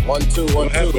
One, two, one, two.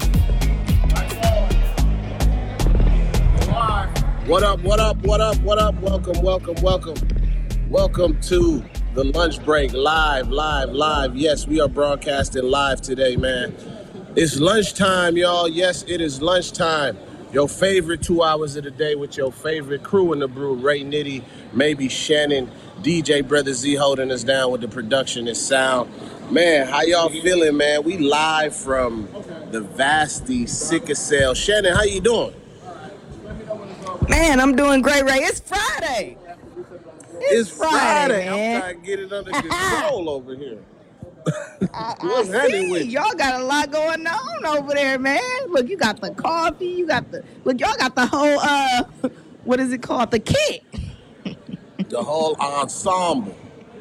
What up, what up, what up, what up? Welcome, welcome, welcome. Welcome to the lunch break live. Yes, we are broadcasting live today, man. It's lunchtime, y'all. Yes, it is lunchtime. Your favorite 2 hours of the day with your favorite crew in the brew. Ray Nitty, maybe Shannon, DJ Brother Z holding us down with the production and sound. Man, how y'all feeling, man? We live from the Vasty Sickle Cell. Shannon, how you doing? Man, I'm doing great, Ray. It's Friday. It's Friday. man. I'm trying to get it under control over here. I see. Y'all got a lot going on over there, man. Look, you got the coffee. Y'all got the whole, what is it called? The kit. The whole ensemble.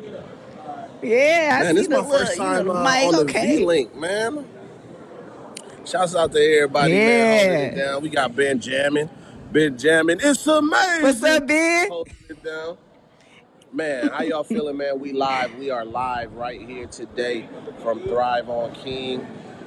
Yeah, Man, this is my first time on the V-Link, man. Shouts out to everybody, man, holding it down. We got Benjamin. It's amazing. What's up, Ben? Holding it down. Man, how y'all feeling, man? We live. We are live right here today from Thrive on King.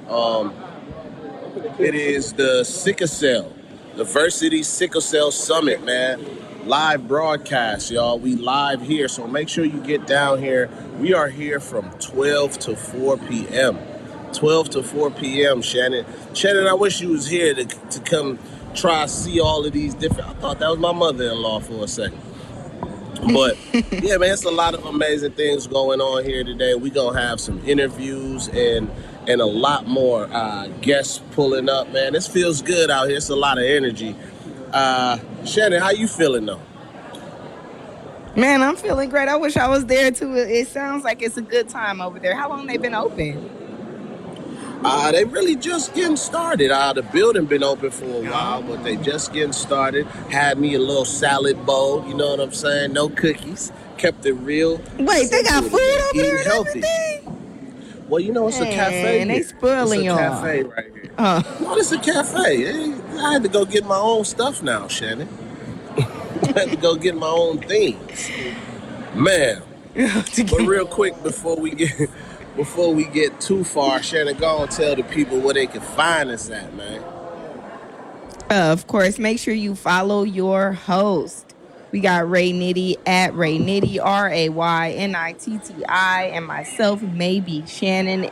It is the Sickle Cell, the Varsity Sickle Cell Summit, man. Live broadcast, y'all. We live here, so make sure you get down here. We are here from 12 to 4 p.m. 12 to 4 p.m., Shannon. Shannon, I wish you was here to come try to see all of these different... I thought that was my mother-in-law for a second. But, yeah, man, it's a lot of amazing things going on here today. We're going to have some interviews and a lot more guests pulling up, man. This feels good out here. It's a lot of energy. Shannon, how you feeling, though? Man, I'm feeling great. I wish I was there, too. It sounds like it's a good time over there. How long they been open? They really just getting started. The building been open for a while, but they just getting started. Had me a little salad bowl, you know what I'm saying? No cookies. Kept it real. Wait, they got food over there and healthy. Everything? Well, you know, it's a cafe. And they spoiling y'all. It's a cafe right here. No, it's a cafe. I had to go get my own stuff now, Shannon. I had to go get my own things. Man. But real quick, before we get too far, Shannon, go and tell the people where they can find us at, man. Of course, make sure you follow your host. We got Ray Nitty at Ray Nitty, RayNitti, and myself, maybe Shannon,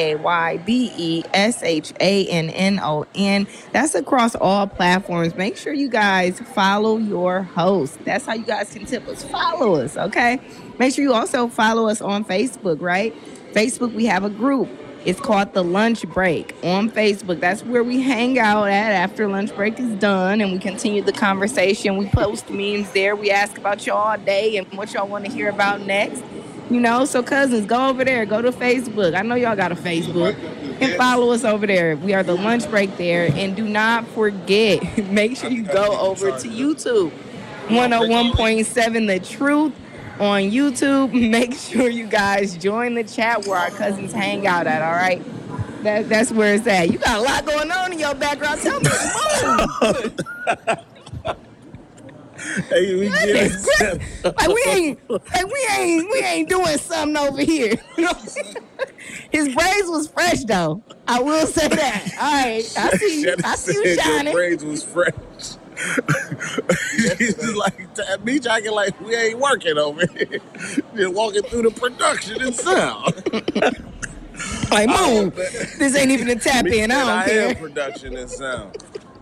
MaybeShannon. That's across all platforms. Make sure you guys follow your host. That's how you guys can tip us. Follow us, okay? Make sure you also follow us on Facebook, right? Facebook, we have a group. It's called The Lunch Break on Facebook. That's where we hang out at after lunch break is done, and we continue the conversation. We post memes there. We ask about y'all all day and what y'all want to hear about next. You know, so cousins, go over there. Go to Facebook. I know y'all got a Facebook. And follow us over there. We are The Lunch Break there. And do not forget, make sure you go over to YouTube. 101.7 The Truth. On YouTube, make sure you guys join the chat where our cousins hang out at, all right? That's where it's at. You got a lot going on in your background. Tell me Hey, we ain't doing something over here. His braids was fresh though. I will say that. All right, I see you shining. Your braids was fresh. He's like, me talking like we ain't working over here. Just walking through the production and sound. Like, move. This ain't even a tap in. I don't care. I am production and sound.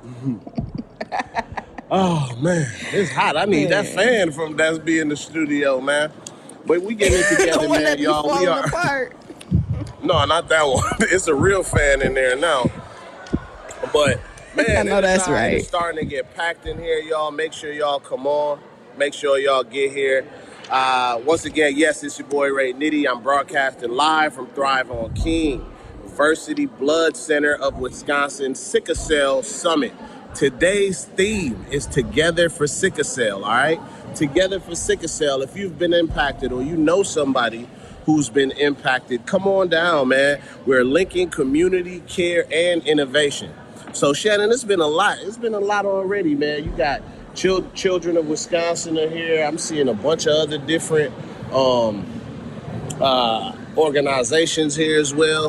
Oh man, it's hot. I need that fan from that's be in the studio, man. But we getting it together, man, y'all. We are. Apart. No, not that one. It's a real fan in there now. But. Man, I know that's right. It's starting to get packed in here, y'all. Make sure y'all come on. Make sure y'all get here. Once again, yes, it's your boy Ray Nitty. I'm broadcasting live from Thrive on King, Varsity Blood Center of Wisconsin Sickle Cell Summit. Today's theme is Together for Sickle Cell, all right? Together for Sickle Cell. If you've been impacted or you know somebody who's been impacted, come on down, man. We're linking community, care, and innovation. So, Shannon, it's been a lot. It's been a lot already, man. You got Children of Wisconsin are here. I'm seeing a bunch of other different organizations here as well.